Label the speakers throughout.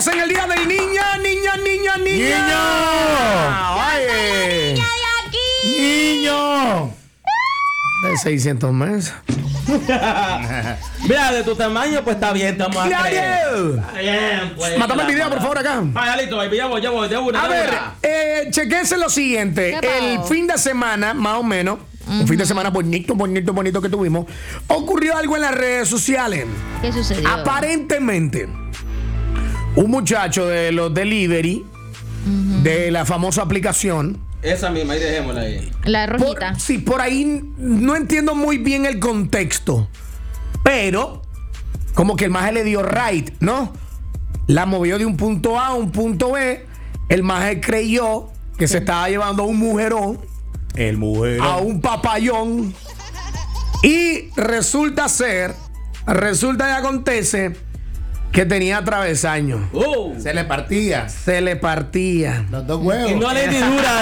Speaker 1: Estamos en el día del niño. Oye.
Speaker 2: Niño.
Speaker 1: De 600 meses.
Speaker 3: Mira, de tu tamaño, pues está bien, estamos a creer.
Speaker 1: Está
Speaker 3: bien, pues.
Speaker 1: Mátame el video, por favor, acá.
Speaker 3: Vaya, listo, baby, ya voy, de una.
Speaker 1: A ver, chequense lo siguiente. El fin de semana, más o menos, un fin de semana bonito que tuvimos, ocurrió algo en las redes sociales.
Speaker 4: ¿Qué sucedió?
Speaker 1: Aparentemente, un muchacho de los delivery, de la famosa aplicación.
Speaker 3: Esa misma, ahí dejémosla ahí.
Speaker 4: La rojita.
Speaker 1: Por ahí no entiendo muy bien el contexto. Pero, como que el maje le dio right, ¿no? La movió de un punto A a un punto B. El maje creyó que se estaba llevando a un mujerón.
Speaker 2: El mujer.
Speaker 1: A un papayón. Y resulta y acontece que tenía travesaño.
Speaker 2: Se le partía.
Speaker 1: Los
Speaker 2: dos huevos.
Speaker 3: Y no le di dura.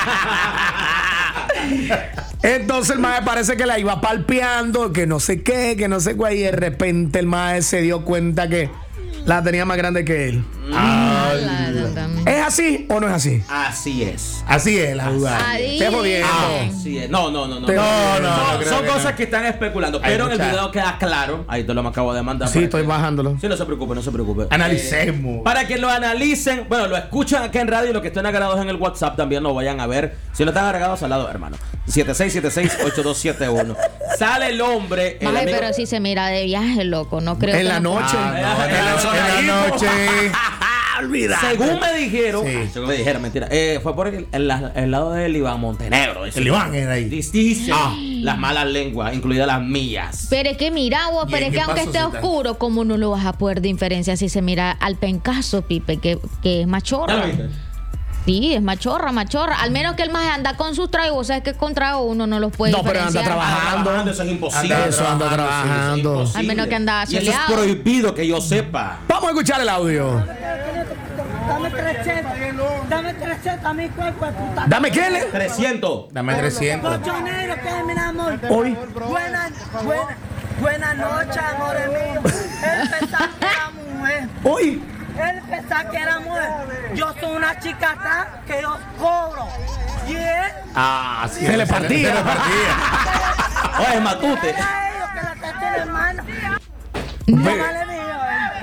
Speaker 1: Entonces el maje parece que la iba palpeando, que no sé qué, y de repente el maje se dio cuenta que la tenía más grande que él. ¿Es así o no es así?
Speaker 3: Así es.
Speaker 2: Así es la jugada.
Speaker 1: Te jodiendo.
Speaker 3: Así es. No. Son cosas que están especulando. Pero en el video queda claro. Ahí te lo acabo de mandar.
Speaker 1: Sí, estoy bajándolo.
Speaker 3: Sí, no se preocupe.
Speaker 2: Analicemos.
Speaker 3: Para que lo analicen. Bueno, lo escuchan acá en radio y los que estén agregados en el WhatsApp también lo vayan a ver. Si no están agregados al lado, hermano. 76768271. Sale el hombre.
Speaker 4: Ay, pero si se mira de viaje, loco. No creo
Speaker 1: en
Speaker 4: que
Speaker 1: la noche.
Speaker 2: En la noche.
Speaker 3: Según me dijeron,
Speaker 2: Sí.
Speaker 3: mentira, fue por el lado del Iván Montenegro.
Speaker 2: El Iván era ahí.
Speaker 3: Dicen las malas lenguas, incluidas las mías.
Speaker 4: Pero es que mira vos, pero es que aunque esté oscuro, ¿cómo no lo vas a poder diferenciar si se mira al pencazo, Pipe, que es machorra?
Speaker 3: ¿Ya lo viste?
Speaker 4: Sí, es machorra. Al menos que el más anda con sus tragos, sabes que con trago uno no los puede diferenciar.
Speaker 1: No, pero anda trabajando.
Speaker 3: Eso es imposible.
Speaker 1: Anda trabajando.
Speaker 4: Al menos que anda
Speaker 3: y eso es
Speaker 4: soleado.
Speaker 3: prohibido que yo sepa.
Speaker 1: Vamos a escuchar el audio.
Speaker 5: Dame 300 a mi cuerpo de puta.
Speaker 1: ¿Dame qué?
Speaker 3: 300.
Speaker 2: Dame 300.
Speaker 5: Colchonero, que mi amor.
Speaker 1: Hoy.
Speaker 5: Buenas noches, amor mío. Él pensaba que era mujer.
Speaker 1: Hoy.
Speaker 5: Él pensaba que era mujer. Yo soy una chica acá que yo cobro. Y él.
Speaker 2: Sí,
Speaker 1: Se le partía.
Speaker 3: Oye, matute.
Speaker 5: Era ellos que la traten, hermano.
Speaker 1: Ve.
Speaker 5: No vale mío.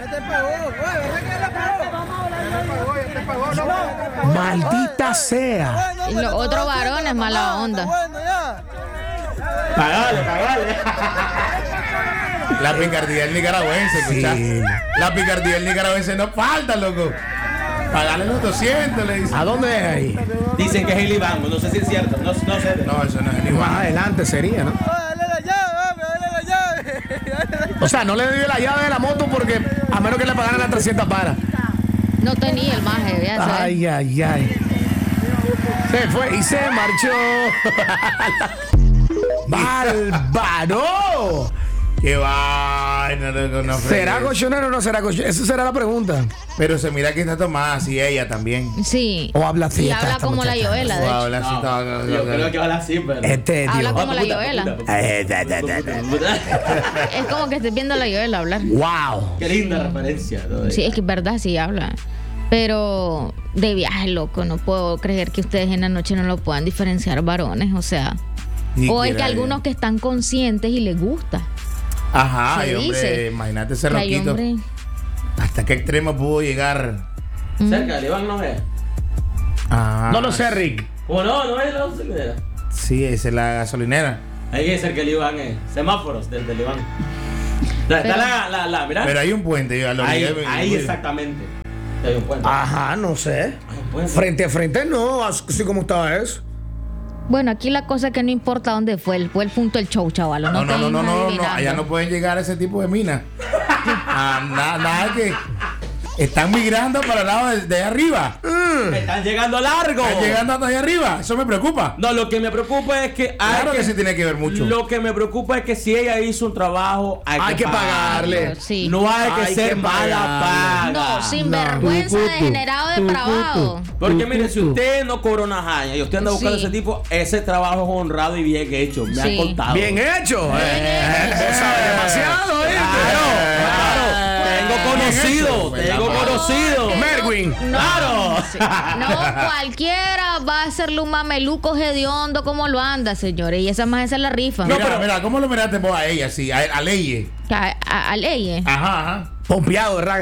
Speaker 1: Maldita sea.
Speaker 4: Y los otros varones, mala onda.
Speaker 3: Pagale.
Speaker 2: La picardía del nicaragüense, escucha. La picardía del nicaragüense no falta, loco. Pagale los 200, le dicen.
Speaker 1: ¿A dónde es ahí?
Speaker 3: Dicen que es el Iván, no sé si es cierto. No sé.
Speaker 2: No, eso no es el
Speaker 1: Más
Speaker 2: Iván.
Speaker 1: adelante sería, ¿no? O sea, no le dio la llave de la moto porque a menos que le pagaran las 300 para.
Speaker 4: No tenía el maje, ya
Speaker 1: Ay. Se fue y se marchó. ¡Bárbaro!
Speaker 2: Qué vaina, loco, no
Speaker 1: ¿Será
Speaker 2: fregues.
Speaker 1: cochonero o no será cochonero? Esa será la pregunta.
Speaker 2: Pero se mira que está tomada así ella también.
Speaker 4: Sí.
Speaker 1: O habla así.
Speaker 4: Y
Speaker 1: esta
Speaker 4: habla como la
Speaker 1: muchacha.
Speaker 4: Joela, de hecho.
Speaker 2: Habla así,
Speaker 3: Yo creo que va así, pero.
Speaker 4: Habla
Speaker 1: Dios.
Speaker 4: como la Joela. Es como que estés viendo a la Joela hablar.
Speaker 1: Wow.
Speaker 3: Qué linda referencia. ¿No?
Speaker 4: Sí, es que es verdad, sí habla. Pero de viaje, loco, no puedo creer que ustedes en la noche no lo puedan diferenciar varones, o sea. O es que algunos que están conscientes y les gusta.
Speaker 2: Ajá,
Speaker 4: Se
Speaker 2: y hombre,
Speaker 4: dice
Speaker 2: imagínate ese
Speaker 4: que hay
Speaker 2: roquito.
Speaker 4: hombre-
Speaker 2: ¿Hasta qué extremo pudo llegar?
Speaker 3: Cerca del Iván no es.
Speaker 1: No lo sé, Rick.
Speaker 3: ¿O no es la gasolinera?
Speaker 2: Sí, esa es la gasolinera.
Speaker 3: Ahí que cerca del Iván es. Semáforos del Iván. Está la, mirá.
Speaker 2: Pero hay un puente. Yo, a la orilla de-
Speaker 3: Ahí exactamente. Hay un puente.
Speaker 1: Ajá, no sé.
Speaker 3: Hay un puente.
Speaker 1: Frente a frente no, así como estaba eso.
Speaker 4: Bueno, aquí la cosa es que no importa dónde fue el punto del show, chaval.
Speaker 2: No, allá no pueden llegar a ese tipo de minas. Nada que están migrando para el lado de arriba.
Speaker 3: Están llegando largo.
Speaker 2: Están llegando hasta allá arriba. Eso me preocupa.
Speaker 3: No, lo que me preocupa es que
Speaker 2: Claro que sí tiene que ver mucho.
Speaker 3: Lo que me preocupa es que si ella hizo un trabajo, hay que
Speaker 1: pagarle.
Speaker 4: Sí.
Speaker 3: No hay que
Speaker 1: Hay
Speaker 3: ser
Speaker 1: que
Speaker 3: mala
Speaker 1: pagarle.
Speaker 3: paga.
Speaker 4: No, sinvergüenza, degenerado, depravado.
Speaker 3: Porque mire, si usted no cobra una jaña y usted anda buscando
Speaker 4: Sí.
Speaker 3: ese tipo, ese trabajo es honrado y bien hecho. Me han
Speaker 4: Sí.
Speaker 3: contado.
Speaker 1: Bien hecho. Vos sabes demasiado, ¿eh?
Speaker 3: Claro. Tengo conocido.
Speaker 1: Merwin.
Speaker 3: Claro.
Speaker 4: No, cualquiera va a hacerle un mameluco hediondo como lo anda, señores. Y esa más es la rifa.
Speaker 2: No, pero mira, ¿cómo lo miraste vos a ella? Sí, a Leye.
Speaker 4: A Leye.
Speaker 2: Ajá.
Speaker 1: Pompeado, ¿verdad?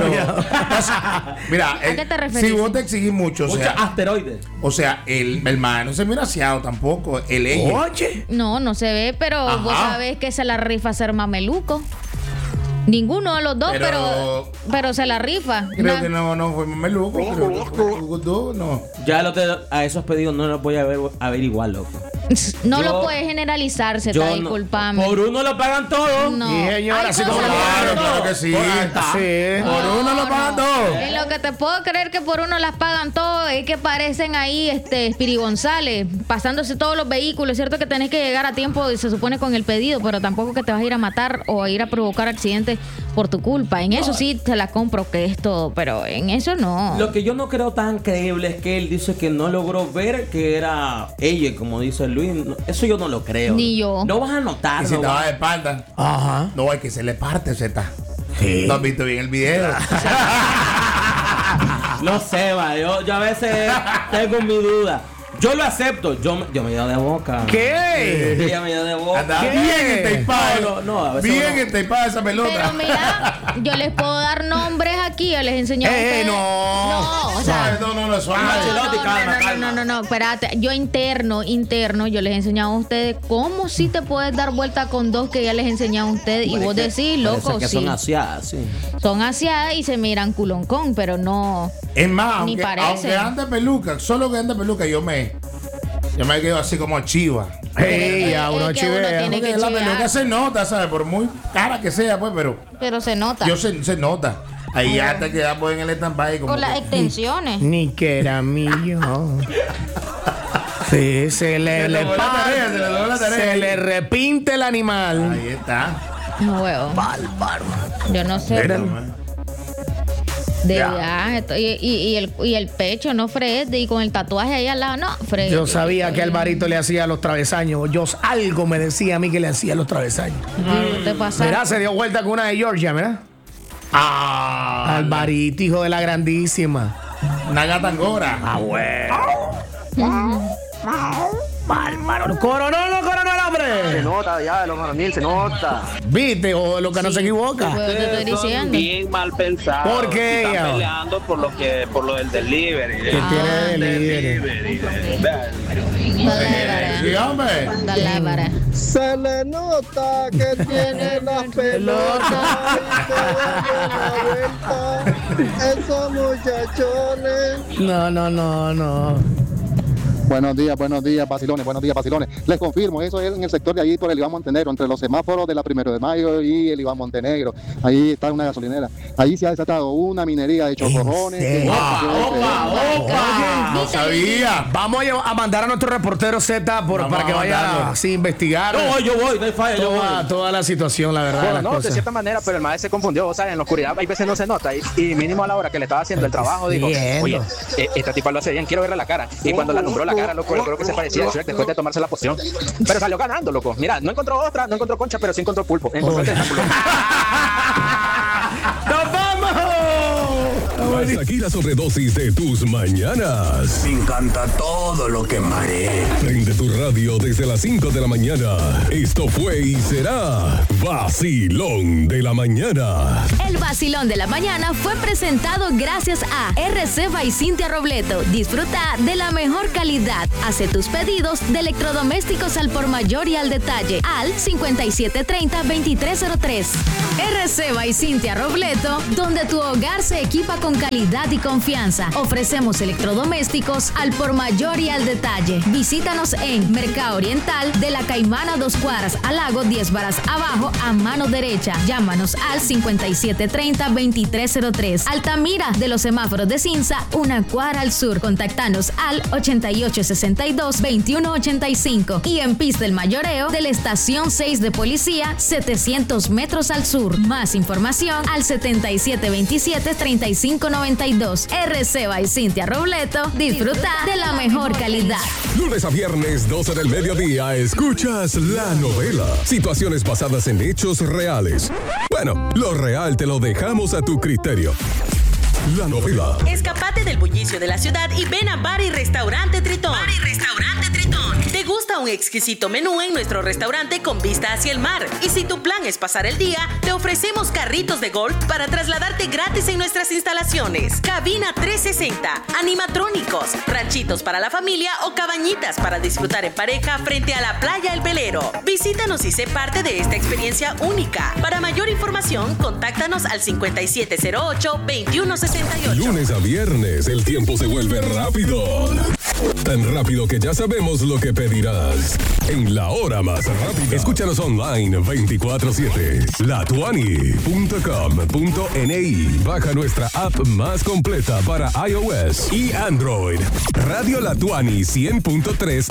Speaker 2: Mira,
Speaker 4: ¿A qué te referís?
Speaker 2: si vos te exigís mucho,
Speaker 3: Muchos asteroides.
Speaker 2: O sea, el man no se mira aseado tampoco. El Leye.
Speaker 1: Oye.
Speaker 4: No se ve, pero vos sabés que se la rifa ser mameluco. Ninguno de los dos, pero se la rifa.
Speaker 2: Creo que no fue mameluco. No.
Speaker 3: Ya a esos pedidos no los voy a ver igual, loco.
Speaker 4: No lo puedes generalizar, disculpame.
Speaker 3: Por uno lo pagan todos.
Speaker 4: No.
Speaker 1: Y señora, así como
Speaker 2: Claro que sí. Por uno lo pagan todos.
Speaker 4: En lo que te puedo creer que por uno las pagan todos es que parecen ahí Spiri González, pasándose todos los vehículos. Es cierto que tenés que llegar a tiempo, se supone, con el pedido, pero tampoco que te vas a ir a matar o a ir a provocar accidentes por tu culpa. En eso sí te la compro, que es todo, pero en eso no.
Speaker 3: Lo que yo no creo tan creíble es que él dice que no logró ver que era ella, como dice Luis. Eso yo no lo creo.
Speaker 4: Ni yo.
Speaker 3: No vas a notar.
Speaker 2: Y si estaba de espalda.
Speaker 1: Ajá.
Speaker 2: No, hay que se le parte, Z.
Speaker 1: Sí.
Speaker 2: ¿No has visto bien el video?
Speaker 3: No sé, va. Yo a veces tengo mi duda. Yo lo acepto. Yo me llevo de boca.
Speaker 1: ¿Qué?
Speaker 3: Yo me llevo de boca.
Speaker 2: Anda bien entaipado.
Speaker 3: No, a veces
Speaker 2: bien entaipada esa pelota.
Speaker 4: Pero mira, yo les puedo dar nombres aquí, yo les enseño a ustedes.
Speaker 1: No.
Speaker 4: O sea,
Speaker 2: No, suave.
Speaker 4: No, espérate. Yo interno, yo les he enseñado a ustedes cómo sí te puedes dar vuelta con dos que ya les he enseñado a ustedes. Y vos decís, loco,
Speaker 3: que
Speaker 4: sí.
Speaker 3: son asiadas, sí.
Speaker 4: Son asiadas y se miran culoncón, pero no.
Speaker 2: Es más,
Speaker 4: Ni
Speaker 2: aunque ande peluca, solo que ande peluca, yo me quedo así como chiva.
Speaker 1: Hey, ya uno
Speaker 4: Es que uno
Speaker 1: chivea.
Speaker 4: tiene que
Speaker 2: Porque la
Speaker 4: chivar.
Speaker 2: peluca se nota, ¿sabes? Por muy cara que sea, pues,
Speaker 4: Pero se nota.
Speaker 2: se nota. Ahí ya te quedamos en el stand-by.
Speaker 4: Con las extensiones.
Speaker 1: Ni que era mío. Sí, se le
Speaker 2: dobló la tarea, se le dobló la tarea.
Speaker 1: se le repinte el animal.
Speaker 2: Ahí está.
Speaker 4: No, huevo.
Speaker 1: Bárbaro.
Speaker 4: Yo no sé. De
Speaker 2: Ya.
Speaker 4: viaje. Y el pecho, no Fred. Y con el tatuaje ahí al lado, no, Fred.
Speaker 1: Yo sabía que Alvarito le hacía los travesaños. Algo me decía a mí que le hacía los travesaños.
Speaker 4: No te pasa.
Speaker 1: Mirá, se dio vuelta con una de Georgia, ¿verdad? Alvarito, hijo de la grandísima.
Speaker 2: Una gata angora.
Speaker 1: Bárbaro. Coronel, hombre.
Speaker 6: Se nota ya, los varonil, se nota.
Speaker 1: ¿Viste? O lo que no se equivoca.
Speaker 4: Pues te estoy diciendo.
Speaker 6: Bien mal pensados.
Speaker 1: ¿Por qué?
Speaker 6: Están peleando por lo del delivery.
Speaker 1: ¿Qué tiene de líder?
Speaker 2: Sí, hombre.
Speaker 4: Dale, para.
Speaker 7: Se le nota que tiene las pelotas y se dan la vuelta. Esos muchachones.
Speaker 1: No.
Speaker 8: Buenos días, vacilones. Les confirmo, eso es en el sector de ahí por el Iván Montenegro, entre los semáforos de la 1 de Mayo y el Iván Montenegro. Ahí está una gasolinera. Ahí se ha desatado una minería de chocorrones.
Speaker 2: ¡Opa! No sabía.
Speaker 1: Vamos a mandar a nuestro reportero Z para que vaya así a investigar.
Speaker 3: No, yo voy, no hay falla, yo voy.
Speaker 1: Toda la situación, la verdad.
Speaker 6: Bueno,
Speaker 1: las
Speaker 6: no,
Speaker 1: cosas.
Speaker 6: de cierta manera, pero el maestro se confundió, o sea, en la oscuridad hay veces no se nota y mínimo a la hora que le estaba haciendo el trabajo dijo,
Speaker 1: Entiendo.
Speaker 6: oye, esta tipa lo hace bien, quiero verle la cara. Y cuando le alumbró la cara, loco, yo creo que se parecía a Shrek después de tomarse la poción. Pero salió ganando, loco. Mira, no encontró ostra, no encontró concha, pero sí encontró pulpo. Encontró el tentáculo.
Speaker 1: ¡Nos vamos!
Speaker 9: Hasta aquí la sobredosis de tus mañanas.
Speaker 10: Me encanta todo lo que marea.
Speaker 9: Prende tu radio desde las 5 de la mañana. Esto fue y será Vacilón de la Mañana.
Speaker 11: El Vacilón de la Mañana fue presentado gracias a RC by Cintia Robleto. Disfruta de la mejor calidad. Hace tus pedidos de electrodomésticos al por mayor y al detalle al 5730-2303. RC by Cintia Robleto, donde tu hogar se equipa con calidad y confianza. Ofrecemos electrodomésticos al por mayor y al detalle. Visítanos en Mercado Oriental de la Caimana 2 cuadras al lago 10 varas abajo a mano derecha. Llámanos al 5730-2303. Altamira de los semáforos de Cinza, 1 cuadra al sur. Contactanos al 8862-2185. Y en Pista del Mayoreo de la estación 6 de policía, 700 metros al sur. Más información al 7727-3590. 92. RC by Cintia Robleto. Disfruta de la mejor calidad.
Speaker 9: Lunes a viernes, 12 del mediodía, escuchas La Novela. Situaciones basadas en hechos reales. Bueno, lo real te lo dejamos a tu criterio. La Novela.
Speaker 12: Escapate del bullicio de la ciudad y ven a Bar y Restaurante Tritón. Degusta un exquisito menú en nuestro restaurante con vista hacia el mar. Y si tu plan es pasar el día, te ofrecemos carritos de golf para trasladarte gratis en nuestras instalaciones. Cabina 360, animatrónicos, ranchitos para la familia o cabañitas para disfrutar en pareja frente a la playa El Velero. Visítanos y sé parte de esta experiencia única. Para mayor información, contáctanos al 5708-2168.
Speaker 9: Lunes a viernes, el tiempo se vuelve rápido. Tan rápido que ya sabemos lo que pedirás. En la hora más rápida. Escúchanos online 24/7. Latuani.com.ni. Baja nuestra app más completa para iOS y Android. Radio Latuani 100.3